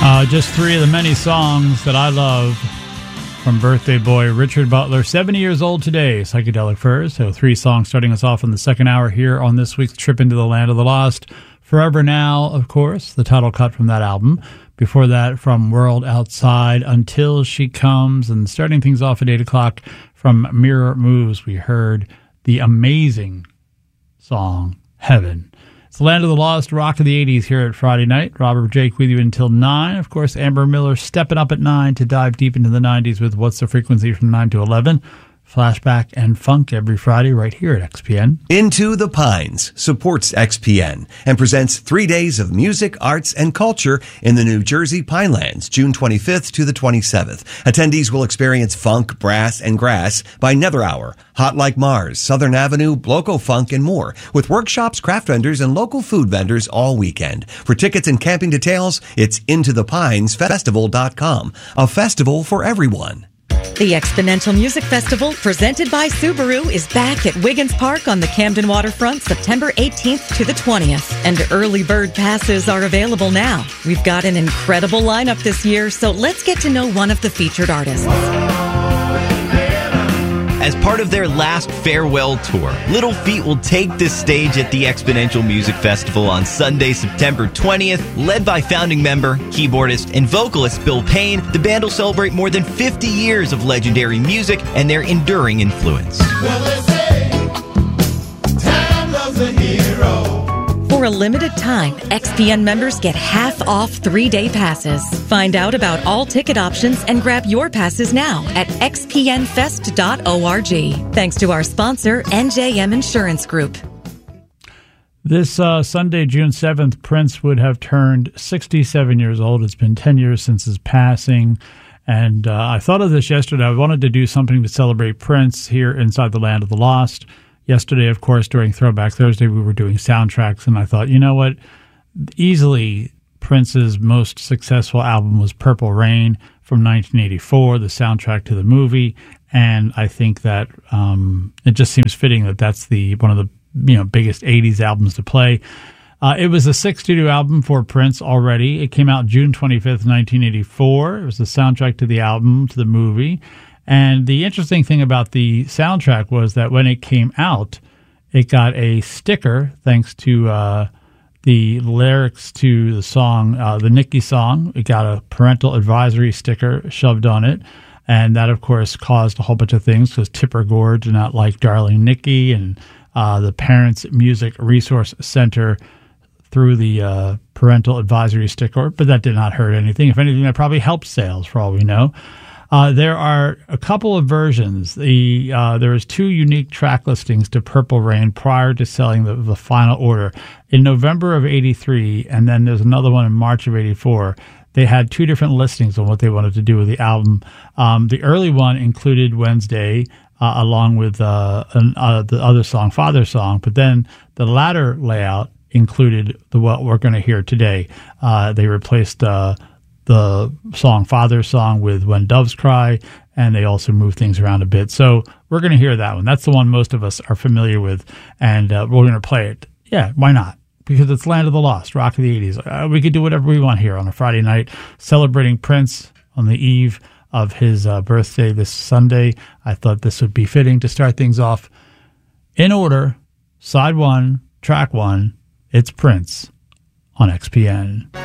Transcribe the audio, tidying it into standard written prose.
Just three of the many songs that I love from birthday boy Richard Butler, 70 years old today, Psychedelic Furs. So three songs starting us off in the second hour here on this week's Trip into the Land of the Lost. Forever Now, of course, the title cut from that album. Before that, from World Outside, Until She Comes. And starting things off at 8 o'clock from Mirror Moves, we heard the amazing song, Heaven. It's the Land of the Lost, Rock of the 80s here at Friday night. Robert Jake with you until 9. Of course, Amber Miller stepping up at 9 to dive deep into the 90s with What's the Frequency from 9 to 11. Flashback and funk every Friday right here at XPN. Into the Pines supports XPN and presents 3 days of music, arts, and culture in the New Jersey Pinelands, June 25th to the 27th. Attendees will experience funk, brass, and grass by Nether Hour, Hot Like Mars, Southern Avenue, Loco Funk, and more, with workshops, craft vendors, and local food vendors all weekend. For tickets and camping details, it's intothepinesfestival.com, a festival for everyone. The Exponential Music Festival, presented by Subaru, is back at Wiggins Park on the Camden waterfront September 18th to the 20th. And early bird passes are available now. We've got an incredible lineup this year, so let's get to know one of the featured artists. As part of their last farewell tour, Little Feat will take the stage at the Exponential Music Festival on Sunday, September 20th. Led by founding member, keyboardist, and vocalist Bill Payne, the band will celebrate more than 50 years of legendary music and their enduring influence. Well, they say, time loves a hero. For a limited time, XPN members get half off 3-day passes. Find out about all ticket options and grab your passes now at xpnfest.org. Thanks to our sponsor, NJM Insurance Group. This Sunday, June 7th, Prince would have turned 67 years old. It's been 10 years since his passing. And I thought of this yesterday. I wanted to do something to celebrate Prince here inside the Land of the Lost. Yesterday, of course, during Throwback Thursday, we were doing soundtracks, and I thought, you know what? Easily, Prince's most successful album was Purple Rain from 1984, the soundtrack to the movie, and I think that it just seems fitting that that's one of the biggest 80s albums to play. It was a 62 album for Prince already. It came out June 25th, 1984. It was the soundtrack to the album, to the movie. And the interesting thing about the soundtrack was that when it came out, it got a sticker thanks to the lyrics to the song, the Nikki song. It got a parental advisory sticker shoved on it. And that, of course, caused a whole bunch of things because Tipper Gore did not like Darling Nikki, and the Parents Music Resource Center threw the parental advisory sticker, but that did not hurt anything. If anything, that probably helped sales for all we know. There are a couple of versions. There was 2 unique track listings to Purple Rain prior to selling the final order. In November of 83, and then there's another one in March of 84, they had 2 different listings on what they wanted to do with the album. The early one included Wednesday, along with the other song, Father Song, but then the latter layout included what we're going to hear today. They replaced the song Father Song with When Doves Cry, and they also move things around a bit. So we're going to hear that one. That's the one most of us are familiar with, and we're going to play it. Yeah, why not? Because it's Land of the Lost, Rock of the 80s. We could do whatever we want here on a Friday night, celebrating Prince on the eve of his birthday this Sunday. I thought this would be fitting to start things off in order. Side 1, track 1, it's Prince on XPN.